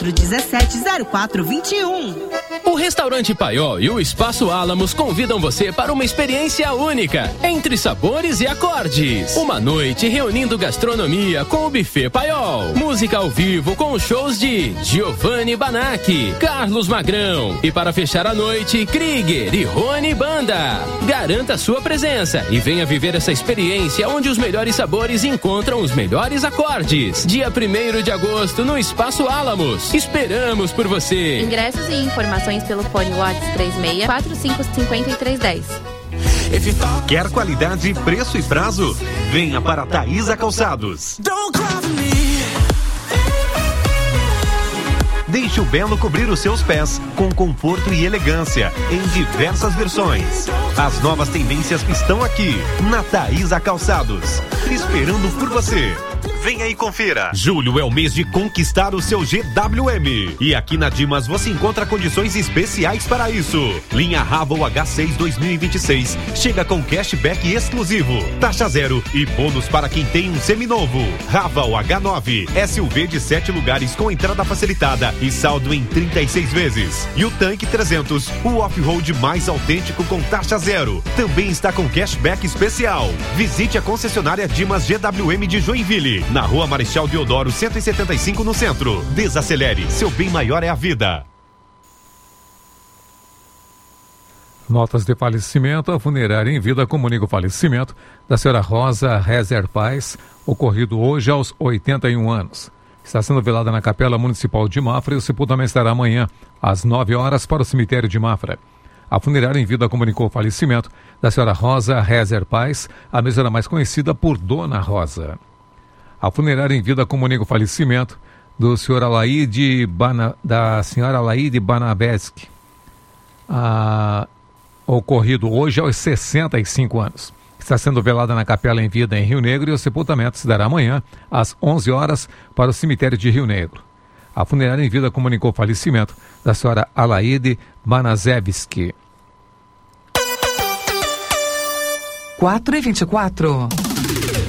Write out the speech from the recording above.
170421. O Restaurante Paiol e o Espaço Álamos convidam você para uma experiência única, entre sabores e acordes. Uma noite reunindo gastronomia com o Buffet Paiol. Música ao vivo com shows de Giovanni Banacchi, Carlos Magrão. E para fechar a noite, Krieger e Rony Banda. Garanta sua presença e venha viver essa experiência onde os melhores sabores encontram os melhores acordes. Dia 1º de agosto no Espaço Álamos. Esperamos por você. Ingressos e informações pelo fone WhatsApp 36455310. Quer qualidade, preço e prazo? Venha para Taísa Calçados. Deixe o Belo cobrir os seus pés com conforto e elegância em diversas versões. As novas tendências estão aqui na Taísa Calçados, esperando por você. Venha e confira. Julho é o mês de conquistar o seu GWM. E aqui na Dimas você encontra condições especiais para isso. Linha Raval H6 2026 chega com cashback exclusivo, taxa zero e bônus para quem tem um seminovo. Raval H9, SUV de 7 lugares com entrada facilitada e saldo em 36 vezes. E o Tanque 300, o off-road mais autêntico com taxa zero. Também está com cashback especial. Visite a concessionária Dimas GWM de Joinville, na Rua Marechal Deodoro 175 no centro. Desacelere, seu bem maior é a vida. Notas de falecimento. A funerária em vida comunica o falecimento da senhora Rosa Rezer Paz, ocorrido hoje aos 81 anos. Está sendo velada na Capela Municipal de Mafra e o sepultamento estará amanhã, às 9 horas, para o cemitério de Mafra. A funerária em vida comunicou o falecimento da senhora Rosa Rezer Paz, a mesma era mais conhecida por Dona Rosa. A funerária em vida comunica o falecimento do senhor da senhora Alaide Banabeski, ocorrido hoje aos 65 anos. Está sendo velada na Capela em Vida em Rio Negro e o sepultamento se dará amanhã, às 11 horas, para o cemitério de Rio Negro. A funerária em vida comunicou o falecimento da senhora Alaide Banazevski. 4h24.